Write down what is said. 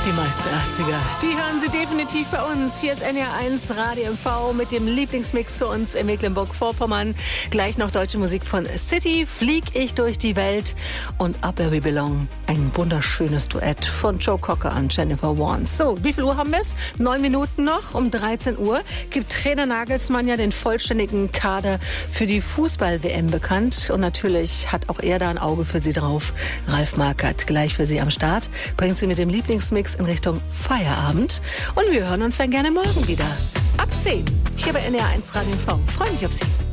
Die meisten 80er, die hören Sie definitiv bei uns. Hier ist NR1 Radio MV mit dem Lieblingsmix zu uns in Mecklenburg-Vorpommern. Gleich noch deutsche Musik von City, Flieg ich durch die Welt und Up Where We Belong. Ein wunderschönes Duett von Joe Cocker und Jennifer Warnes. So, wie viel Uhr haben wir es? 9 Minuten noch. Um 13 Uhr gibt Trainer Nagelsmann ja den vollständigen Kader für die Fußball-WM bekannt. Und natürlich hat auch er da ein Auge für Sie drauf. Ralf Markert gleich für Sie am Start. Bringt Sie mit dem Lieblingsmix in Richtung Feierabend. Und wir hören uns dann gerne morgen wieder. Ab 10. Hier bei NR1 Radio MV. Freue mich auf Sie.